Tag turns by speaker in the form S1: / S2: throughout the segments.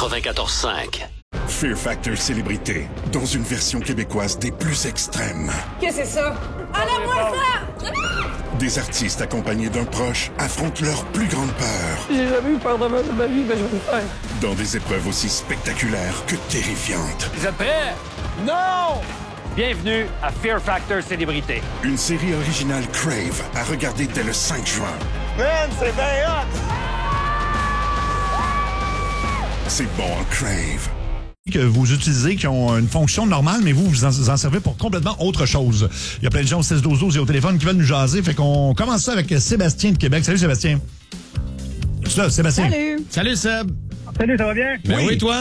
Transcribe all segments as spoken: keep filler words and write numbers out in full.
S1: quatre-vingt-quatorze cinq.
S2: Fear Factor Célébrité, dans une version québécoise des plus extrêmes.
S3: Qu'est-ce que c'est ça? Enlève-moi ça!
S2: Des artistes accompagnés d'un proche affrontent leur plus grande peur.
S4: J'ai jamais eu peur de ma vie, mais je vais le faire.
S2: Dans des épreuves aussi spectaculaires que terrifiantes.
S5: Vous êtes prêts? Non! Bienvenue à Fear Factor Célébrité.
S2: Une série originale Crave à regarder dès le cinq juin.
S6: Man, c'est bien hot!
S2: C'est bon en Crave.
S7: Que vous utilisez, qui ont une fonction normale, mais vous, vous en, vous en servez pour complètement autre chose. Il y a plein de gens au seize douze douze et au téléphone qui veulent nous jaser. Fait qu'on commence ça avec Sébastien de Québec. Salut Sébastien. C'est là, Sébastien.
S8: Salut.
S7: Salut Seb.
S9: Salut, ça va bien?
S7: Ben oui. oui, toi?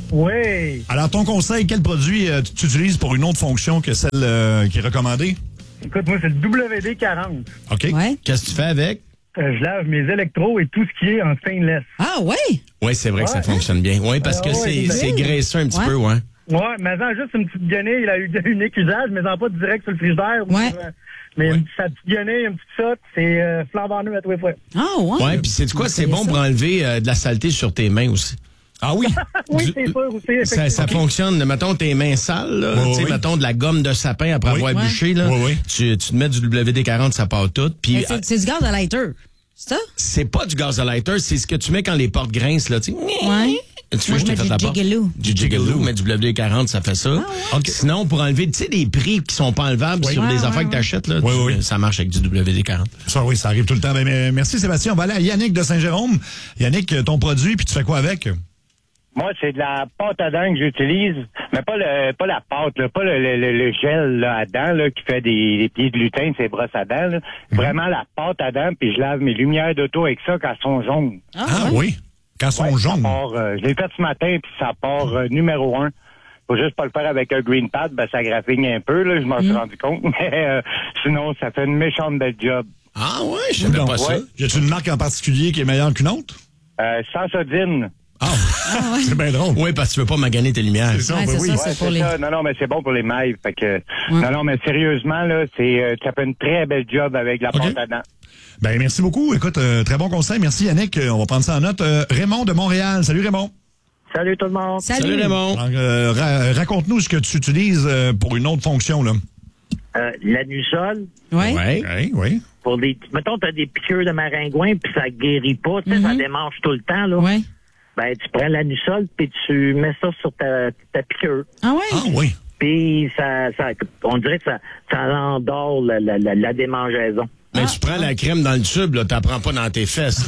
S9: Oui.
S7: Alors, ton conseil, quel produit euh, tu utilises pour une autre fonction que celle euh, qui est recommandée?
S9: Écoute, moi, c'est le W D quarante.
S7: OK.
S8: Ouais.
S7: Qu'est-ce que tu fais avec?
S9: Euh, je lave mes électros et tout ce qui est en stainless.
S8: Ah, ouais?
S10: Oui, c'est vrai
S9: ouais.
S10: que ça fonctionne bien. Oui, parce que
S9: euh,
S10: c'est,
S9: ouais,
S10: c'est graisseux un petit
S8: ouais.
S10: peu, ouais.
S9: Ouais, mais en juste une petite guenille, il a eu un unique usage, mais en pas direct sur le frigidaire.
S8: Ouais.
S9: Ou, euh, mais
S10: ouais.
S9: une, sa petite guenille, une petite sotte, c'est euh, flambant neuf à tous les fois.
S8: Ah, ouais?
S10: Ouais, puis c'est quoi? C'est bon
S8: ça.
S10: pour enlever euh, de la saleté sur tes mains aussi.
S7: Ah oui?
S9: Oui,
S10: Du-
S9: c'est sûr aussi.
S10: Ça, ça fonctionne. Mettons tes mains sales, là.
S7: Oui,
S10: tu sais,
S7: oui.
S10: mettons de la gomme de sapin après
S7: Oui.
S10: avoir
S8: Ouais.
S10: bûché, là.
S7: Oui, oui.
S10: Tu, tu te mets du W D quarante, ça part tout. Puis
S8: Mais c'est, c'est du gaz de lighter. C'est ça?
S10: c'est pas du gaz à lighter, c'est ce que tu mets quand les portes grincent, là, tu sais.
S8: Ouais.
S10: Tu
S8: Moi,
S10: veux,
S8: je
S10: je t'ai
S8: mets
S10: fait
S8: du
S10: la porte.
S8: Jigaloo.
S10: Du Jigaloo, mais du W D quarante, ça fait ça.
S8: Ah,
S10: Ok. Sinon, pour enlever, tu sais, des prix qui sont pas enlevables
S7: Oui.
S10: sur
S8: Ouais,
S10: des
S8: ouais,
S10: affaires
S8: ouais.
S10: que t'achètes, là,
S7: Oui,
S10: tu-
S7: oui.
S10: ça marche avec du W D quarante.
S7: Ça, oui, ça arrive tout le temps. Ben, mais, merci Sébastien. On va aller à Yannick de Saint-Jérôme. Yannick, ton produit, puis tu fais quoi avec?
S11: Moi, c'est de la pâte à dents que j'utilise, mais pas le pas la pâte, là, pas le, le, le, le gel là, à dents là, qui fait des, des pieds de lutin, ces brosses à dents. Là.
S7: Mm-hmm.
S11: Vraiment la pâte à dents, puis je lave mes lumières d'auto avec ça quand elles sont jaunes.
S8: Ah,
S7: Ah
S8: ouais.
S7: oui? Quand ils sont
S11: Ouais,
S7: jaunes.
S11: Ça part, euh, je l'ai fait ce matin, puis ça part euh, numéro un. Faut juste pas le faire avec un green pad, ben ça graphigne un peu, là, je m'en suis
S8: Mm.
S11: rendu compte. Mais euh, sinon, ça fait une méchante belle job.
S10: Ah ouais, je savais
S7: Donc,
S10: pas ça.
S11: ouais.
S7: Y a-t-il une marque en particulier qui est meilleure qu'une autre?
S11: Euh, sans sodine.
S7: Ah,
S8: Ah, ouais.
S7: c'est bien drôle.
S10: Oui, parce que tu veux pas maganer tes lumières.
S7: C'est ça,
S8: Ouais,
S7: ben
S8: c'est
S7: oui.
S8: ça,
S11: Ouais,
S8: c'est pour
S11: c'est
S8: les...
S11: ça. Non, non, mais c'est bon pour les mailles. Fait que, non, non, mais sérieusement, là, c'est, euh, ça fait une très belle job avec la
S7: OK.
S11: pâte à dents.
S7: Ben, merci beaucoup. Écoute, euh, très bon conseil. Merci Yannick. Euh, on va prendre ça en note. Euh, Raymond de Montréal. Salut Raymond.
S11: Salut tout le monde.
S8: Salut.
S10: Salut Raymond.
S7: Alors, euh, ra- raconte-nous ce que tu utilises euh, pour une autre fonction, là.
S12: Euh, l'anusol,
S8: Ouais.
S10: Ouais.
S7: Oui, oui.
S12: pour des... Mettons, t'as des piqûres de maringouin, puis ça guérit pas, tu sais, ça démange tout le temps, là.
S8: Ouais.
S12: Ben, tu prends l'anusol, puis tu mets ça sur ta, ta piqûre.
S8: Ah, ouais?
S7: Ah oui.
S12: Puis ça, ça... On dirait que ça, ça endort la, la, la, la démangeaison.
S10: Mais
S8: Ah,
S10: tu prends la crème dans le tube, là, t'en prends pas dans tes fesses, là.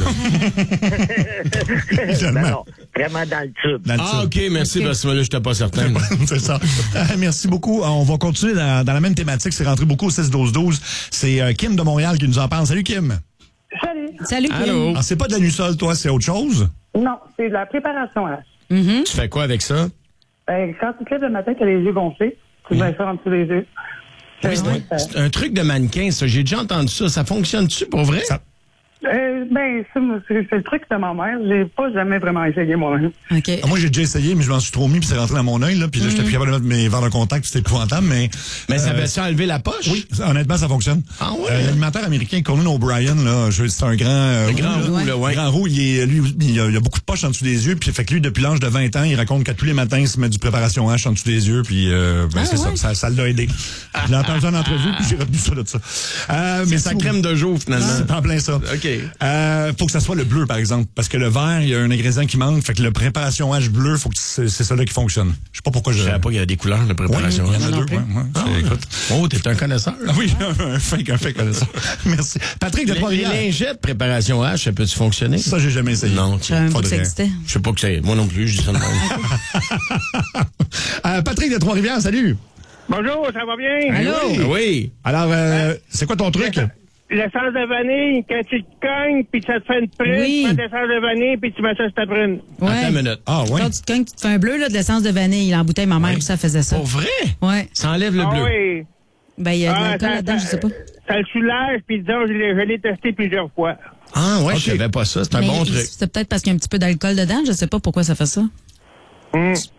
S7: Finalement.
S12: Ben non, vraiment dans le tube.
S7: Dans le
S10: Ah,
S7: tube.
S10: OK, merci,
S8: OK.
S10: parce que là, j'étais pas certain.
S7: C'est ça. Euh, merci beaucoup. On va continuer dans, dans la même thématique. C'est rentré beaucoup au six douze douze. C'est euh, Kim de Montréal qui nous en parle. Salut, Kim.
S3: Salut.
S8: Salut, Kim.
S10: Allô?
S7: Alors, c'est pas de l'anusol, toi, c'est autre chose?
S3: Non, c'est de la préparation H.
S8: Mhm.
S10: Tu fais quoi avec ça?
S3: Ben, quand tu te lèves le matin, tu as les yeux gonflés, tu mets ça en dessous des yeux.
S10: Oui, c'est,
S3: Ouais,
S10: un, c'est un truc de mannequin, ça. J'ai déjà entendu ça. Ça fonctionne-tu pour vrai?
S7: Ça-
S3: Euh, ben, c'est, c'est, c'est le truc de ma mère. J'ai pas jamais vraiment essayé moi-même.
S8: OK.
S7: Ah, moi, j'ai déjà essayé, mais je m'en suis trop mis, puis c'est rentré dans mon œil, là, puis là, j'étais plus capable de mettre mes verres de contact, puis c'était épouvantable, mais...
S10: Mais ça
S7: euh,
S10: va-tu enlever la poche?
S7: Oui, ça, honnêtement, ça fonctionne.
S10: Ah ouais?
S7: Euh, l'animateur américain Conan O'Brien, là, je- c'est un grand... euh,
S10: Le grand
S7: roux,
S10: roux, là, ouais.
S7: Grand roux, il, est, lui, il, a, il a beaucoup de poches en dessous des yeux, puis fait que lui, depuis l'âge de vingt ans, il raconte qu'à tous les matins, il se met du préparation H en dessous des yeux, puis euh, ben,
S8: Ah,
S7: c'est
S8: ouais?
S7: ça, ça, ça l'a aidé. Je l'ai entendu en entrevue, puis j'ai retenu ça de ça. Euh, mais
S10: C'est sa crème de jour, finalement.
S7: C'est en plein ça.
S10: OK.
S7: Euh, faut que ça soit le bleu, par exemple, parce que le vert, il y a un ingrédient qui manque, fait que le préparation H bleu, faut que c'est, c'est ça là qui fonctionne. Je sais pas pourquoi je...
S10: Je savais pas qu'il y avait des couleurs de préparation.
S7: Ouais, il y en a
S8: non
S7: deux,
S8: plus.
S7: ouais, ouais,
S10: Ah,
S7: c'est-
S10: ouais.
S7: écoute.
S10: Oh, t'es un connaisseur.
S7: Ah oui, un fake, un fake connaisseur. Merci. Patrick de
S10: Les, les
S7: Trois-Rivières.
S10: lingettes préparation H, ça peut-tu fonctionner?
S7: Ça, j'ai jamais essayé.
S10: Non,
S8: Je savais même pas que ça
S7: Faudrait.
S8: existait.
S10: Je sais pas que c'est. Moi non plus, je dis ça de même.
S7: Euh, Patrick de Trois-Rivières, salut.
S11: Bonjour, ça va bien?
S8: Allô?
S10: Oui.
S7: Alors, euh, c'est quoi ton truc?
S11: L'essence de vanille, quand tu te cognes, puis ça te fait une prune,
S8: Oui.
S11: tu prends de l'essence de vanille, puis tu mets ça sur ta prune.
S10: Attends
S8: Ouais.
S10: une minute.
S7: Ah, ouais.
S8: Quand tu te cognes, tu te fais un bleu, là, de l'essence de vanille. En bouteille, ma mère,
S10: Oui.
S8: ça faisait ça.
S10: Pour vrai?
S8: Ouais.
S10: Ça enlève le
S11: Ah
S10: bleu.
S11: oui.
S8: Ben, il y a de
S11: Ah,
S8: l'alcool
S11: ça-
S8: là-dedans,
S11: ça-
S8: je sais pas.
S11: Ça le soulage, puis disons, je l'ai, je l'ai testé plusieurs fois.
S10: Ah, ouais,
S7: Ok.
S10: je savais pas ça. C'est un
S8: Mais
S10: bon truc.
S8: c'est peut-être parce qu'il y a un petit peu d'alcool dedans. Je sais pas pourquoi ça fait ça.
S11: Hum.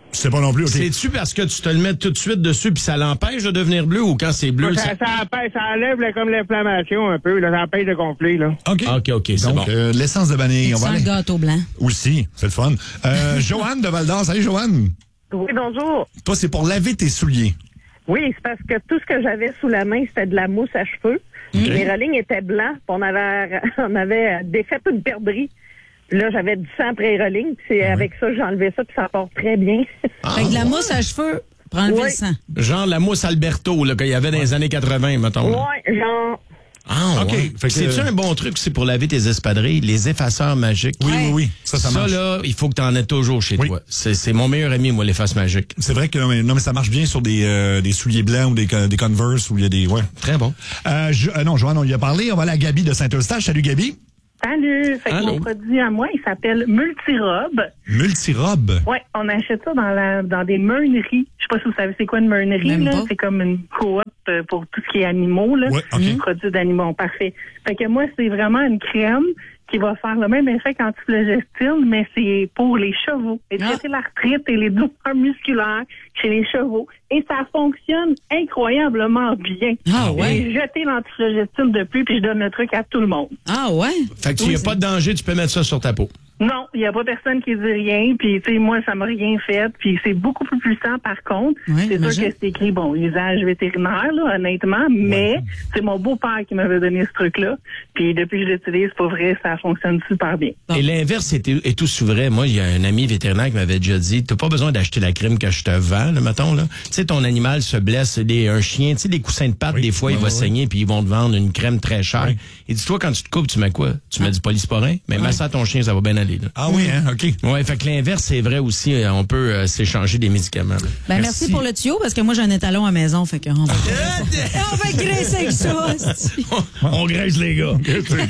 S7: C'est pas non plus, OK.
S10: C'est-tu parce que tu te le mets tout de suite dessus puis ça l'empêche de devenir bleu ou quand c'est bleu?
S9: Ça,
S10: Ça...
S9: ça, empêche- ça enlève là, comme l'inflammation un peu, là, ça empêche de gonfler. Là.
S7: OK.
S10: OK, OK, c'est
S7: Donc,
S10: bon.
S7: euh, l'essence de vanille, on va
S8: Sans le
S7: aller.
S8: gâteau blanc.
S7: Aussi, c'est le fun. Euh, Joanne de Val-d'Or. Salut, Joanne.
S1: Oui, bonjour.
S7: Toi, c'est pour laver tes souliers.
S1: Oui, c'est parce que tout ce que j'avais sous la main, c'était de la mousse à cheveux.
S7: Okay.
S1: Mes relings étaient blancs, puis on avait, on avait défait une perdrix. Puis là, j'avais du sang après les relings, puis c'est avec ça, j'ai enlevé ça, puis ça part très bien.
S8: Avec de la mousse à cheveux, pour enlever
S1: Oui.
S8: le sang.
S10: Genre la mousse Alberto là, qu'il y avait dans les années quatre-vingt, mettons. là.
S1: Ouais, genre...
S10: Ah,
S7: OK.
S10: ouais.
S7: Fait que-
S10: C'est-tu un bon truc aussi pour laver tes espadrilles, les effaceurs magiques?
S7: Oui,
S8: Ouais.
S7: oui, oui. Ça, ça,
S10: Ça,
S7: marche.
S10: là, il faut que tu en aies toujours chez
S7: Oui.
S10: toi. C'est c'est mon meilleur ami, moi, l'efface magique.
S7: C'est vrai que non mais, non, mais ça marche bien sur des, euh, des souliers blancs ou des, des Converse où il y a des... Ouais.
S10: Très bon.
S7: Euh, je- euh, non, Joanne, on y a parlé. On va aller à Gabi de Saint-Eustache. Salut, Gabi.
S3: Salut! Fait que
S10: Allô?
S3: mon produit à moi, il s'appelle Multirobe.
S7: Multirobe.
S3: Ouais, on achète ça dans la dans des meuneries. Je sais pas si vous savez c'est quoi une meunerie,
S8: Même
S3: là.
S8: pas.
S3: C'est comme une coop euh, pour tout ce qui est animaux, là.
S7: Ouais, OK.
S3: Des produits d'animaux, parfait. Fait que moi, c'est vraiment une crème qui va faire le même effet qu'antiflogestine, mais c'est pour les chevaux. Et
S8: Ah.
S3: traiter l'arthrite et les douleurs musculaires chez les chevaux. Et ça fonctionne incroyablement bien.
S8: Ah ouais?
S3: J'ai jeté l'antiflogestine depuis, puis je donne le truc à tout le monde.
S8: Ah ouais?
S10: Fait que tu n'y a pas de danger, tu peux mettre ça sur ta peau.
S3: Non, il n'y a pas personne qui dit rien, puis tu sais, moi, ça m'a rien fait, puis c'est beaucoup plus puissant par contre.
S8: Oui,
S3: c'est sûr
S8: j'imagine.
S3: que c'est écrit, bon, usage vétérinaire, là, honnêtement, mais c'est mon beau-père qui m'avait donné ce truc-là, puis depuis que je l'utilise, pour vrai, ça fonctionne super bien.
S10: Et l'inverse est, est tout sous vrai. Moi, il y a un ami vétérinaire qui m'avait déjà dit, t'as pas besoin d'acheter la crème que je te vends, là, mettons, là. Tu sais, ton animal se blesse, des, un chien, tu sais, des coussins de pattes,
S7: Oui,
S10: des fois,
S7: oui,
S10: il va
S7: oui.
S10: saigner, puis ils vont te vendre une crème très chère.
S7: Oui.
S10: Et dis-toi, quand tu te coupes, tu mets quoi? Tu mets du polysporin? Mais mets ça à ton chien, ça va bien aller, là.
S7: Ah oui, hein? OK.
S10: Ouais, fait que l'inverse, c'est vrai aussi. euh, On peut euh, s'échanger des médicaments. là.
S8: Ben, merci. pour le tuyau, parce que moi, j'ai un étalon à la maison, fait qu'on va graisser. On va graisser avec ça. hostie.
S10: On graisse les gars.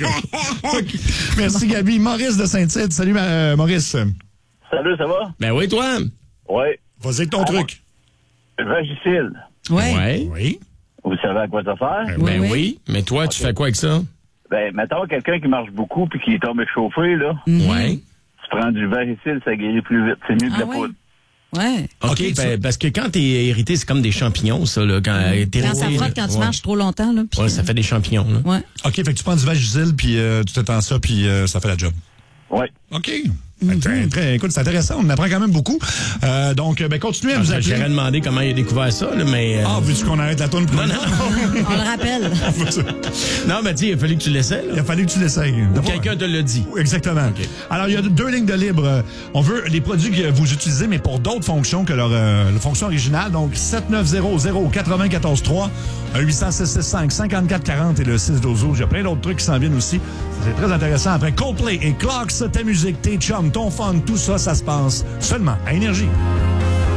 S7: OK. Merci, Gabi. Maurice de Saint-Tite. Salut, euh, Maurice.
S11: Salut, ça va?
S10: Ben oui, toi.
S11: Oui.
S7: Vas-y avec ton truc.
S11: Vagisil.
S8: Ouais.
S10: Ouais.
S7: Oui.
S11: Vous savez à quoi ça faire?
S10: Ben
S8: oui.
S10: oui. Mais toi, tu fais quoi avec ça?
S11: Ben, mettons quelqu'un qui marche beaucoup puis qui tombe échauffé, là.
S10: Ouais.
S11: Tu prends du Vagisil, ça guérit plus vite. C'est mieux que
S8: Ah
S11: la
S8: ouais.
S11: poudre.
S8: Ouais.
S10: OK,
S7: OK,
S10: ben,
S7: tu-
S10: parce que quand t'es irrité, c'est comme des champignons, ça, là. Quand t'es
S8: Quand ça
S10: irrité,
S8: frotte,
S10: là.
S8: quand tu
S10: Ouais.
S8: marches trop longtemps, là. puis,
S10: Ouais, ça fait des champignons, là.
S8: Ouais.
S7: OK, fait que tu prends du Vagisil, puis euh, tu t'étends ça, puis euh, ça fait la job.
S11: Oui.
S7: OK. Ben, très, très- écoute, c'est intéressant. On apprend quand même beaucoup. Euh, donc, ben, continuez à nous appeler.
S10: J'aurais demandé comment il a découvert ça, là, mais... euh,
S7: Ah, veux-tu qu'on arrête la tourne pour
S10: Non, non,
S8: On le rappelle.
S10: non, mais dis, il a fallu que tu l'essaies,
S7: Il
S10: là.
S7: a fallu que tu l'essayes.
S10: Ou quelqu'un te l'a dit.
S7: Exactement. Alors, il y a deux lignes de libre. Euh, On veut les produits que vous utilisez, mais pour d'autres fonctions que leur, euh, leur fonction originale. Donc, sept neuf zéro zéro quatre-vingt-quatorze trois, un huit cents six cent soixante-cinq cinquante-quatre quarante et le six douze douze. Il y a plein d'autres trucs qui s'en viennent aussi. C'est très intéressant. Après Coldplay et Clocks, ta musique, tes chums, ton fun, tout ça, ça se passe seulement à Énergie.